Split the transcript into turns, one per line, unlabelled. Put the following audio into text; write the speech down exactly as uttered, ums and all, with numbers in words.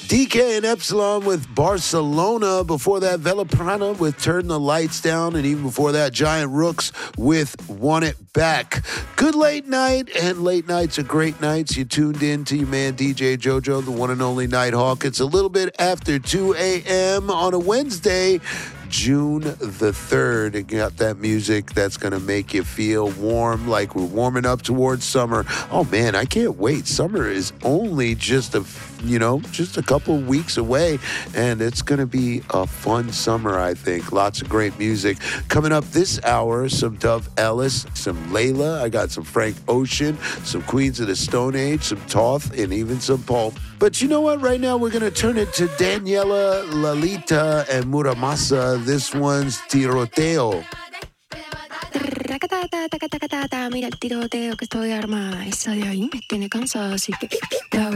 D K and Epsilon with Barcelona. Before that, Velaprana with Turn the Lights Down. And even before that, Giant Rooks with Want It Back. Good late night, and late nights are great nights. You tuned in to your man D J JoJo, the one and only Nighthawk. It's a little bit after two a.m. on a Wednesday, June the third. And got that music that's going to make you feel warm, like we're warming up towards summer. Oh, man, I can't wait. Summer is only just a, you know, just a couple weeks away, and it's going to be a fun summer, I think. Lots of great music. Coming up this hour, some Dove Ellis, some Layla. I got some Frank Ocean, some Queens of the Stone Age, some Toth, and even some Pulp. But you know what? Right now, we're going to turn it to Daniela, Lalita, and Muramasa. This one's Tiroteo.
Mira el tiroteo que estoy armada. Esa de ahí me tiene cansada, así que